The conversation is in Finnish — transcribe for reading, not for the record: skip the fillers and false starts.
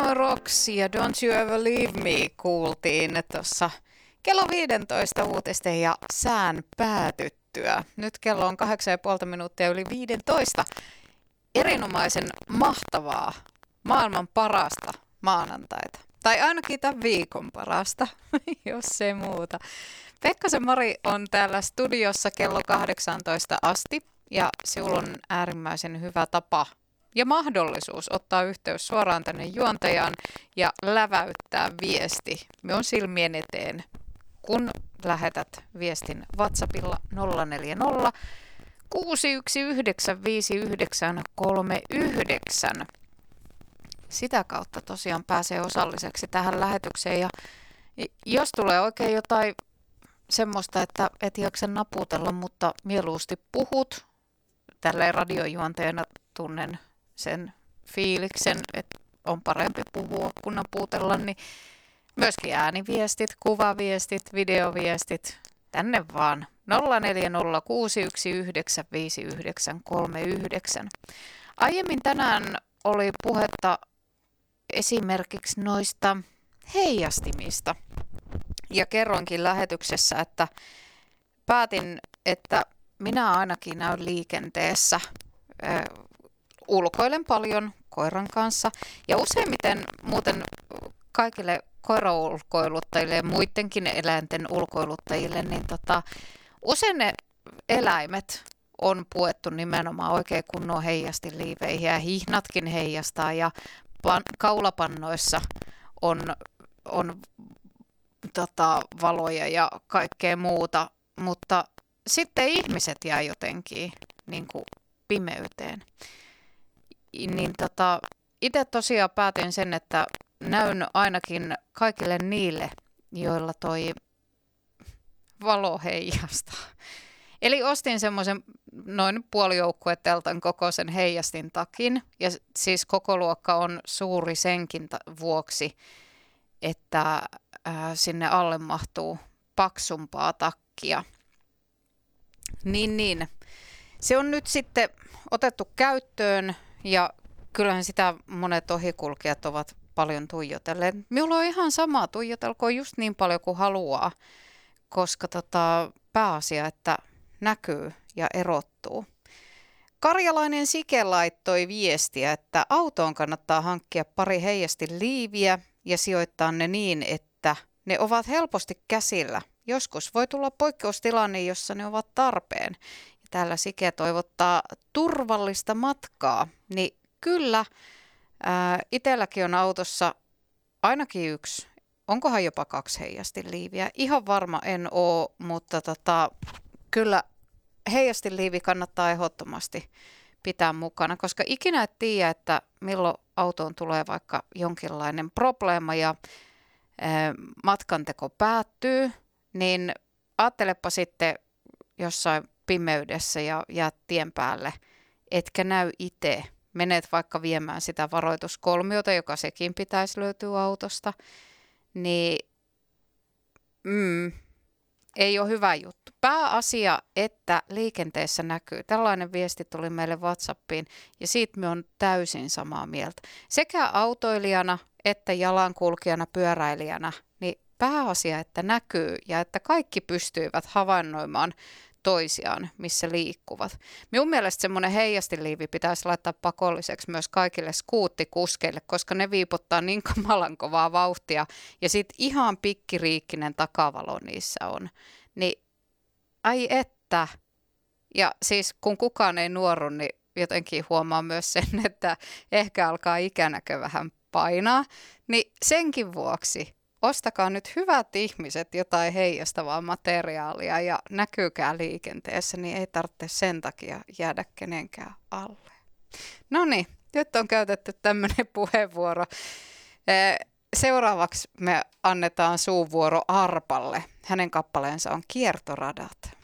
Hanoi Rocks ja Don't You Ever Leave Me kuultiin tuossa kello 15 uutisten ja sään päätyttyä. Nyt kello on 8,5 minuuttia yli 15. Erinomaisen mahtavaa, maailman parasta maanantaita. Tai ainakin tämän viikon parasta, jos ei muuta. Pekkasen Mari on täällä studiossa kello 18 asti ja sinulla on äärimmäisen hyvä tapa ja mahdollisuus ottaa yhteys suoraan tänne juontajaan ja läväyttää viesti. Me on silmien eteen, kun lähetät viestin WhatsAppilla 040 619 5939. Sitä kautta tosiaan pääsee osalliseksi tähän lähetykseen. Ja jos tulee oikein jotain semmoista, että et jaksa naputella, mutta mieluusti puhut, tälleen radiojuontajana tunnen sen fiiliksen, että on parempi puhua kuin naputella, niin myöskin ääniviestit, kuvaviestit, videoviestit, tänne vaan 0406195939. Aiemmin tänään oli puhetta esimerkiksi noista heijastimista ja kerroinkin lähetyksessä, että päätin, että minä ainakin näyn liikenteessä. Ulkoilen paljon koiran kanssa ja useimmiten muuten kaikille koiraulkoiluttajille ja muidenkin eläinten ulkoiluttajille, niin usein ne eläimet on puettu nimenomaan oikein kunnon heijastiliiveihin ja hihnatkin heijastaa ja kaulapannoissa on valoja ja kaikkea muuta, mutta sitten ihmiset jää jotenkin niin kuin pimeyteen. Niin itse tosiaan päätin sen, että näyn ainakin kaikille niille, joilla toi valo heijastaa. Eli ostin semmoisen noin puolijoukkueteltan kokoisen heijastin takin. Ja siis koko luokka on suuri senkin vuoksi, että sinne alle mahtuu paksumpaa takkia. Niin. Se on nyt sitten otettu käyttöön ja kyllähän sitä monet ohikulkijat ovat paljon tuijotelleet. Minulla on ihan sama, tuijotelkoon just niin paljon kuin haluaa, koska pääasia, että näkyy ja erottuu. Karjalainen Sike laittoi viestiä, että autoon kannattaa hankkia pari heijastiliiviä ja sijoittaa ne niin, että ne ovat helposti käsillä. Joskus voi tulla poikkeustilanne, jossa ne ovat tarpeen. Ja täällä Sike toivottaa turvallista matkaa. Niin kyllä, itselläkin on autossa ainakin yksi. Onkohan jopa 2 heijastiliiviä? Ihan varma en ole, mutta kyllä heijastiliivi kannattaa ehdottomasti pitää mukana, koska ikinä et tiedä, että milloin autoon tulee vaikka jonkinlainen probleema ja matkanteko päättyy, niin ajattelepa sitten jossain pimeydessä ja jäät tien päälle, etkä näy itse. Menet vaikka viemään sitä varoituskolmiota, joka sekin pitäisi löytyä autosta, niin ei ole hyvä juttu. Pääasia, että liikenteessä näkyy. Tällainen viesti tuli meille WhatsAppiin ja siitä me on täysin samaa mieltä. Sekä autoilijana että jalankulkijana, pyöräilijänä, niin pääasia, että näkyy ja että kaikki pystyivät havainnoimaan toisiaan, missä liikkuvat. Minun mielestä semmoinen heijastiliivi pitäisi laittaa pakolliseksi myös kaikille skuuttikuskeille, koska ne viipottaa niin kamalan kovaa vauhtia ja sitten ihan pikkiriikkinen takavalo niissä on. Niin ai että. Ja siis kun kukaan ei nuoru, niin jotenkin huomaa myös sen, että ehkä alkaa ikänäkö vähän painaa. Niin senkin vuoksi ostakaa nyt hyvät ihmiset jotain heijastavaa materiaalia ja näkyykää liikenteessä, niin ei tarvitse sen takia jäädä kenenkään alle. No niin, nyt on käytetty tämmöinen puheenvuoro. Seuraavaksi me annetaan suuvuoro Arpalle. Hänen kappaleensa on Kiertoradat.